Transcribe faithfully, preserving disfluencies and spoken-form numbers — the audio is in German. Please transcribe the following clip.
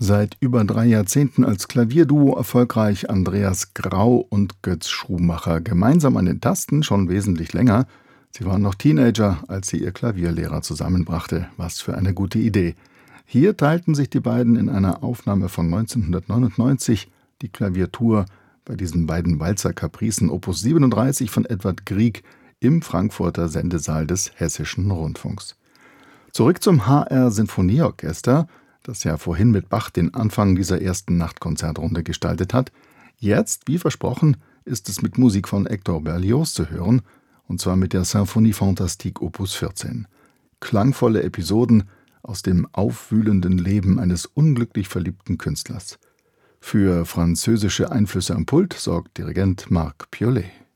Seit über drei Jahrzehnten als Klavierduo erfolgreich Andreas Grau und Götz Schumacher. Gemeinsam an den Tasten schon wesentlich länger. Sie waren noch Teenager, als sie ihr Klavierlehrer zusammenbrachte. Was für eine gute Idee. Hier teilten sich die beiden in einer Aufnahme von neunzehnhundertneunundneunzig die Klaviertour bei diesen beiden Walzer-Kapricen Opus siebenunddreißig von Edward Grieg im Frankfurter Sendesaal des Hessischen Rundfunks. Zurück zum H R Sinfonieorchester, das ja vorhin mit Bach den Anfang dieser ersten Nachtkonzertrunde gestaltet hat. Jetzt, wie versprochen, ist es mit Musik von Hector Berlioz zu hören, und zwar mit der Symphonie Fantastique Opus vierzehn. Klangvolle Episoden aus dem aufwühlenden Leben eines unglücklich verliebten Künstlers. Für französische Einflüsse am Pult sorgt Dirigent Marc Piollet.